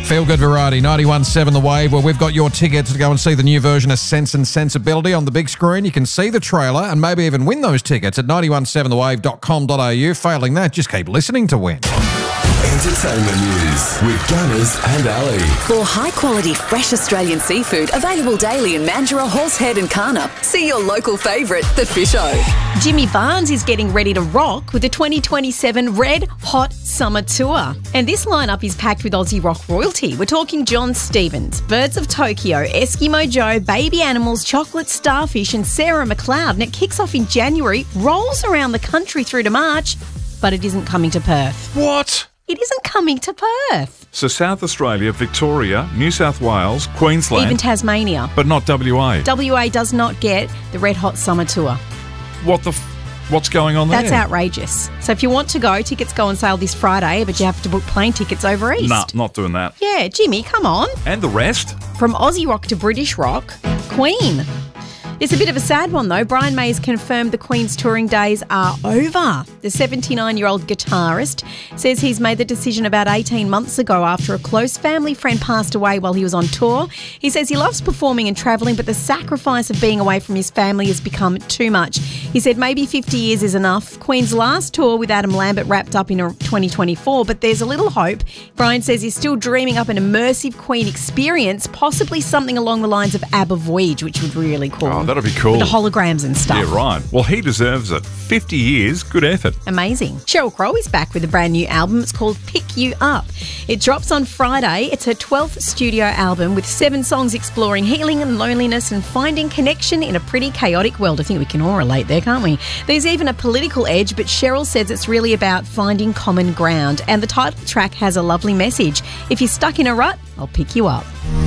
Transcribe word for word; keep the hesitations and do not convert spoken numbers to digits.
Feel Good Variety, ninety-one point seven The Wave, where we've got your tickets to go and see the new version of Sense and Sensibility on the big screen. You can see the trailer and maybe even win those tickets at ninety-one point seven the wave dot com dot a u. Failing that, just keep listening to win. Entertainment news with Gunners and Ali. For high-quality, fresh Australian seafood available daily in Mandurah, Horsehead and Karnup, see your local favourite, The Fish O. Jimmy Barnes is getting ready to rock with the twenty twenty-seven Red Hot Summer Tour. And this lineup is packed with Aussie rock royalty. We're talking John Stevens, Birds of Tokyo, Eskimo Joe, Baby Animals, Chocolate Starfish and Sarah McLeod. And it kicks off in January, rolls around the country through to March, but it isn't coming to Perth. What? It isn't coming to Perth. So South Australia, Victoria, New South Wales, Queensland. Even Tasmania. But not W A. W A does not get the Red Hot Summer Tour. What the... F- what's going on there? That's outrageous. So if you want to go, tickets go on sale this Friday, but you have to book plane tickets over East. Nah, not doing that. Yeah, Jimmy, come on. And the rest? From Aussie rock to British rock, Queen. It's a bit of a sad one, though. Brian May has confirmed the Queen's touring days are over. The seventy-nine-year-old guitarist says he's made the decision about eighteen months ago after a close family friend passed away while he was on tour. He says he loves performing and travelling, but the sacrifice of being away from his family has become too much. He said maybe fifty years is enough. Queen's last tour with Adam Lambert wrapped up in twenty twenty-four, but there's a little hope. Brian says he's still dreaming up an immersive Queen experience, possibly something along the lines of ABBA Voyage, which would be really cool. Oh, that'd be cool. With the holograms and stuff. Yeah, right. Well, he deserves it. fifty years, good effort. Amazing. Sheryl Crow is back with a brand new album. It's called Pick You Up. It drops on Friday. It's her twelfth studio album with seven songs exploring healing and loneliness and finding connection in a pretty chaotic world. I think we can all relate there, can't we? There's even a political edge, but Sheryl says it's really about finding common ground. And the title track has a lovely message. If you're stuck in a rut, I'll pick you up.